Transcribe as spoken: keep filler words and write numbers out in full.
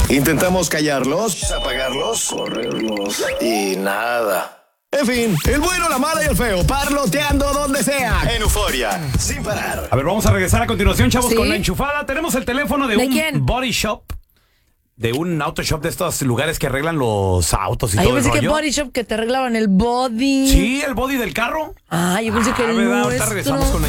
Intentamos callarlos, apagarlos, correrlos y nada. En fin, el bueno, la mala y el feo, parloteando donde sea. En Euforia, sin parar. A ver, vamos a regresar a continuación, chavos, ¿Sí? con la enchufada. Tenemos el teléfono de, ¿De un quién? body shop. De un auto shop de estos lugares que arreglan los autos y Ay, yo todo el pensé que rollo. body shop que te arreglaban el body. Sí, el body del carro. Ah, yo pensé que Ah, el ¿verdad? Ahorita nuestro. regresamos con la